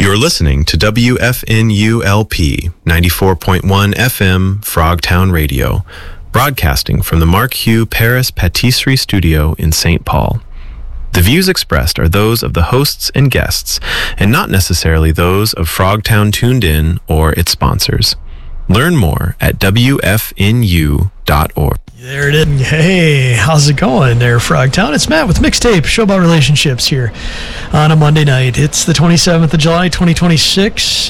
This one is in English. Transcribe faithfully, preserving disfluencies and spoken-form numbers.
You're listening to W F N U L P ninety-four point one F M Frogtown Radio, broadcasting from the Mark Hugh Paris Patisserie Studio in Saint Paul. The views expressed are those of the hosts and guests, and not necessarily those of Frogtown Tuned In or its sponsors. Learn more at W F N U dot org. There it is. Hey, how's it going there, Frogtown? It's Matt with Mixtape, show about relationships here on a Monday night. It's the twenty-seventh of July, twenty twenty-six.